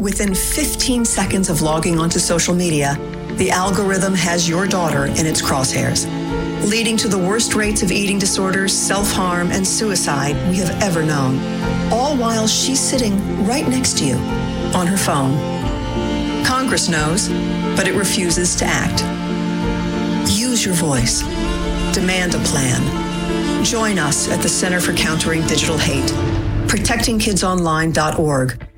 Within 15 seconds of logging onto social media, the algorithm has your daughter in its crosshairs, leading to the worst rates of eating disorders, self-harm, and suicide we have ever known, all while she's sitting right next to you on her phone. Congress knows, but it refuses to act. Use your voice. Demand a plan. Join us at the Center for Countering Digital Hate, protectingkidsonline.org,